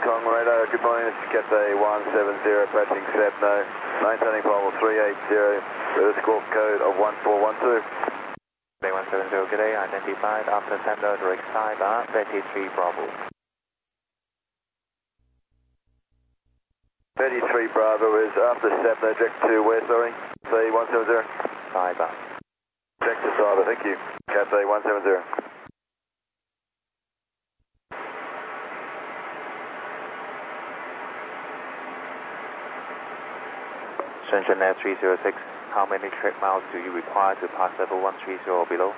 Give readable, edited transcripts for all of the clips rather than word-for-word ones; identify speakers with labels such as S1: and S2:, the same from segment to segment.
S1: Kong radar, good morning, this is Cathay 170 approaching Sebno, maintaining final 380 with a squawk code of 1412.
S2: Cathay 170, good day, identified after Sebno direct side 33 Bravo.
S1: 33 Bravo is after Sebno, direct to where, sorry? Cathay 170.
S2: Cyber.
S1: Direct to Cyber, thank you. Cathay 170.
S2: Shenzhen Air 306, how many trip miles do you require to pass level 130 or below?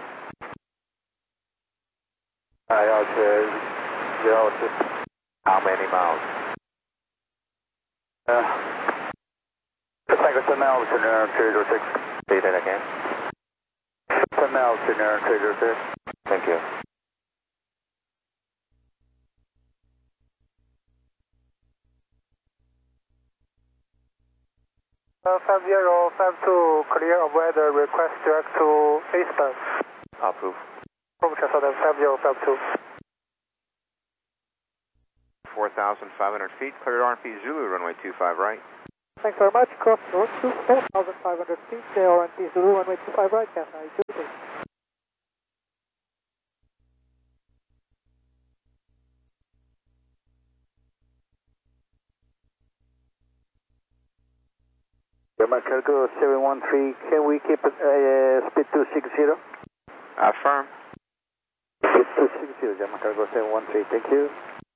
S2: How many miles?
S1: Tango 10 miles to Nair 306.
S2: Say that again.
S1: 10 miles to Nair 306.
S2: Thank you.
S3: Five zero five two, clear of weather, request direct to eastbound.
S2: Approve.
S3: Approve transfer 5052.
S2: 4,500 feet, clear RNP Zulu, runway 25 right.
S3: Thanks very much. Cross road to 4,500 feet, RNP Zulu, runway 25 right, Cathay 2.
S1: German Cargo 713, can we keep speed 260?
S2: Affirm.
S1: Speed 260, German Cargo 713, thank you.